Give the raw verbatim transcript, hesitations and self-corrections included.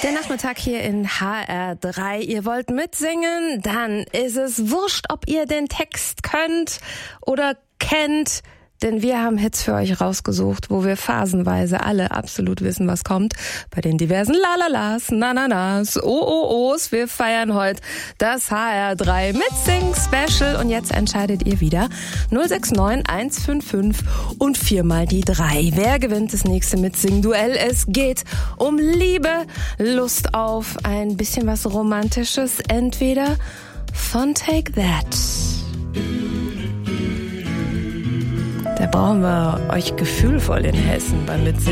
Der Nachmittag hier in H R drei. Ihr wollt mitsingen? Dann ist es wurscht, ob ihr den Text könnt oder kennt. Denn wir haben Hits für euch rausgesucht, wo wir phasenweise alle absolut wissen, was kommt. Bei den diversen Lalalas, Nananas, O-O-Os. Wir feiern heute das H R drei Mitsing-Special. Und jetzt entscheidet ihr wieder null sechs neun eins fünf fünf und viermal die drei. Wer gewinnt das nächste Mitsingen-Duell? Es geht um Liebe, Lust auf ein bisschen was Romantisches. Entweder von Take That. Da brauchen wir euch gefühlvoll in Hessen beim Mitsingen.